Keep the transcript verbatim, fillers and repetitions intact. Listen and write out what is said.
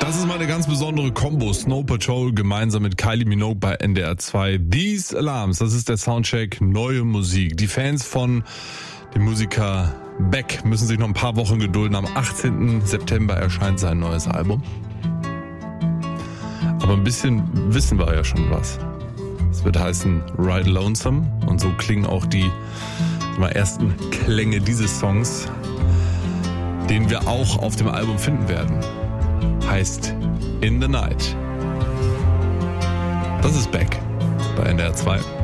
Das ist mal eine ganz besondere Kombo. Snow Patrol gemeinsam mit Kylie Minogue bei N D R zwei. These Alarms, das ist der Soundcheck neue Musik. Die Fans von dem Musiker Beck müssen sich noch ein paar Wochen gedulden. Am achtzehnten September erscheint sein neues Album. Aber ein bisschen wissen wir ja schon was. Es wird heißen Ride Lonesome und so klingen auch die mal, ersten Klänge dieses Songs, den wir auch auf dem Album finden werden. Heißt In the Night. Das ist Beck bei N D R zwei.